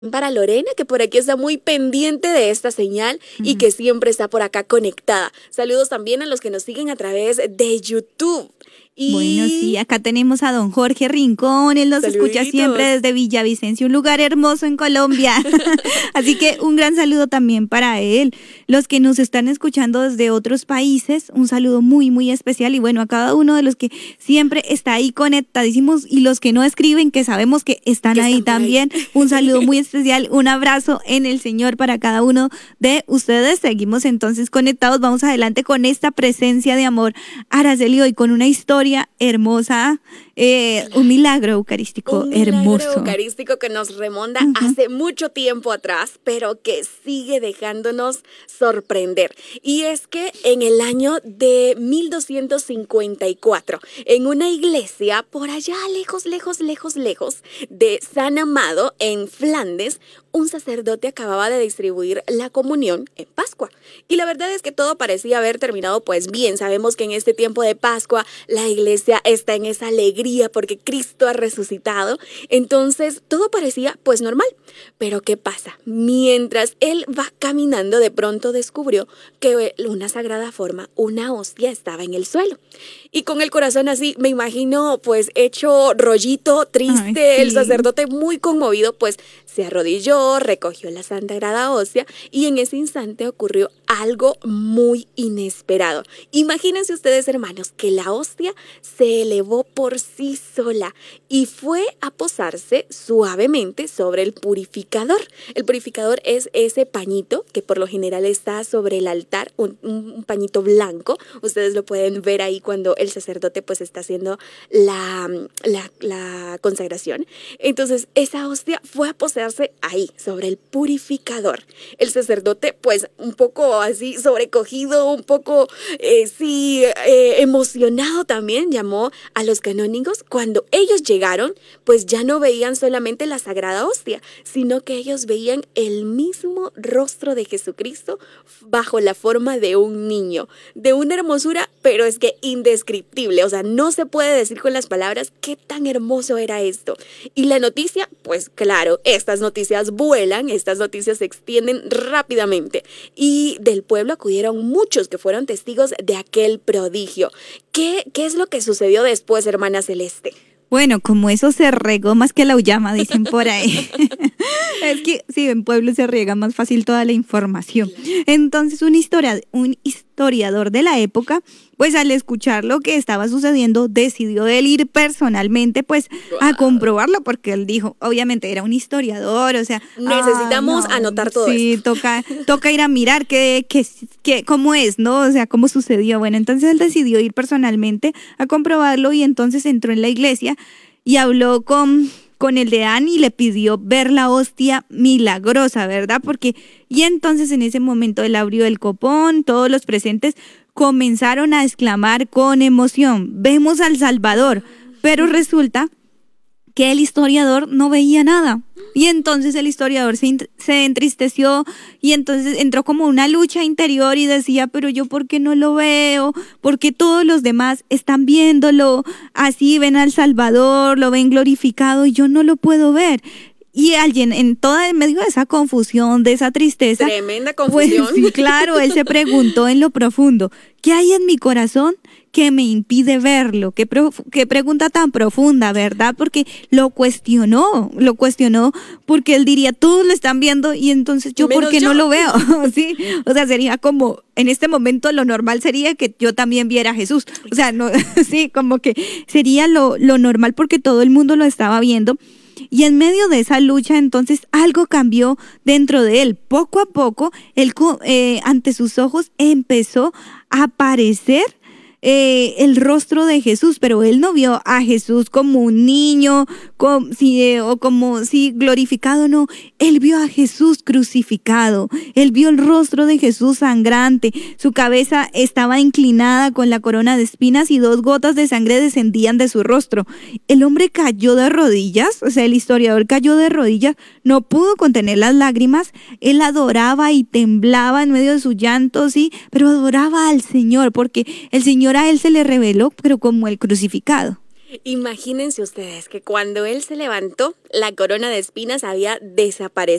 Para Lorena, que por aquí está muy pendiente de esta señal y que siempre está por acá conectada. Saludos también a los que nos siguen a través de YouTube. Bueno, sí, acá tenemos a don Jorge Rincón, él nos escucha siempre desde Villavicencio, un lugar hermoso en Colombia. Así que un gran saludo también para él. Los que nos están escuchando desde otros países, un saludo muy, muy especial. Y bueno, a cada uno de los que siempre está ahí conectadísimos y los que no escriben, que sabemos que están ahí también, un saludo muy especial, un abrazo en el Señor para cada uno de ustedes. Seguimos entonces conectados, vamos adelante con esta presencia de amor, Araceli, hoy con una historia hermosa, un milagro eucarístico hermoso. Un milagro eucarístico que nos remonta hace mucho tiempo atrás, pero que sigue dejándonos sorprender. Y es que en el año de 1254, en una iglesia por allá lejos de San Amado, en Flandes, un sacerdote acababa de distribuir la comunión en Pascua. Y la verdad es que todo parecía haber terminado pues bien. Sabemos que en este tiempo de Pascua la iglesia está en esa alegría porque Cristo ha resucitado. Entonces todo parecía pues normal. Pero ¿qué pasa? Mientras él va caminando, de pronto descubrió que una sagrada forma, una hostia, estaba en el suelo. Y con el corazón así, me imagino pues hecho rollito, triste, sí. El sacerdote muy conmovido pues se arrodilló, recogió la sagrada hostia y en ese instante ocurrió algo muy inesperado. Imagínense ustedes, hermanos, que la hostia se elevó por sí sola y fue a posarse suavemente sobre el purificador. El purificador es ese pañito que por lo general está sobre el altar, un pañito blanco. Ustedes lo pueden ver ahí cuando el sacerdote pues está haciendo la consagración. Entonces esa hostia fue a posarse ahí, sobre el purificador. El sacerdote pues un poco así sobrecogido, un poco emocionado también, llamó a los canónigos. Cuando ellos llegaron, pues ya no veían solamente la sagrada hostia, sino que ellos veían el mismo rostro de Jesucristo bajo la forma de un niño, de una hermosura, pero es que indescriptible, o sea, no se puede decir con las palabras qué tan hermoso era esto. Y la noticia, pues claro, estas noticias vuelan, estas noticias se extienden rápidamente y del pueblo acudieron muchos que fueron testigos de aquel prodigio. ¿Qué es lo que sucedió después, hermana Celeste? Bueno, como eso se regó más que la uyama, dicen por ahí. Es que sí, en pueblo se riega más fácil toda la información. Entonces, un historiador de la época, pues al escuchar lo que estaba sucediendo, decidió él ir personalmente, pues, a comprobarlo, porque él dijo, obviamente era un historiador, o sea... Necesitamos anotar todo esto. Sí, toca ir a mirar cómo es, ¿no? O sea, cómo sucedió. Bueno, entonces él decidió ir personalmente a comprobarlo y entonces entró en la iglesia y habló con el deán y le pidió ver la hostia milagrosa, ¿verdad? Y entonces en ese momento él abrió el copón, todos los presentes comenzaron a exclamar con emoción, vemos al Salvador, pero resulta que el historiador no veía nada. Y entonces el historiador se entristeció y entonces entró como una lucha interior y decía, pero yo ¿por qué no lo veo? Porque todos los demás están viéndolo, así ven al Salvador, lo ven glorificado y yo no lo puedo ver. Y alguien en medio de esa confusión, de esa tristeza, tremenda confusión. Pues sí, claro, él se preguntó en lo profundo, ¿qué hay en mi corazón que me impide verlo? Qué pregunta tan profunda, ¿verdad? Porque lo cuestionó porque él diría, todos lo están viendo y entonces yo, ¿por qué no lo veo? Sí, o sea, sería como, en este momento lo normal sería que yo también viera a Jesús. O sea, no, sí, como que sería lo normal porque todo el mundo lo estaba viendo. Y en medio de esa lucha, entonces, algo cambió dentro de él. Poco a poco, él, ante sus ojos empezó a aparecer el rostro de Jesús, pero él no vio a Jesús como un niño, como glorificado, no. Él vio a Jesús crucificado, él vio el rostro de Jesús sangrante, su cabeza estaba inclinada con la corona de espinas y 2 gotas de sangre descendían de su rostro. El hombre cayó de rodillas, o sea, el historiador cayó de rodillas, no pudo contener las lágrimas, él adoraba y temblaba en medio de su llanto, sí, pero adoraba al Señor, porque el Señor a él se le reveló, pero como el crucificado. Imagínense ustedes que cuando él se levantó, la corona de espinas había desaparecido.